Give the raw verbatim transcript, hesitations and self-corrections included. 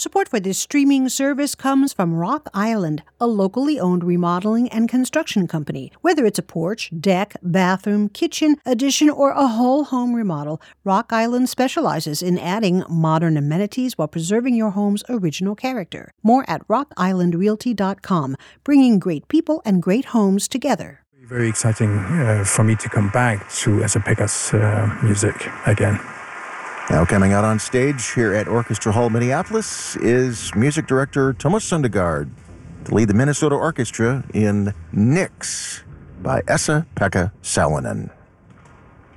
Support for this streaming service comes from Rock Island, a locally owned remodeling and construction company. Whether it's a porch, deck, bathroom, kitchen, addition, or a whole home remodel, Rock Island specializes in adding modern amenities while preserving your home's original character. More at rock island realty dot com, bringing great people and great homes together. Very exciting uh, for me to come back to Esa Pekka's uh, music again. Now coming out on stage here at Orchestra Hall, Minneapolis, is music director Thomas Sundergaard to lead the Minnesota Orchestra in Nix by Esa-Pekka Salonen.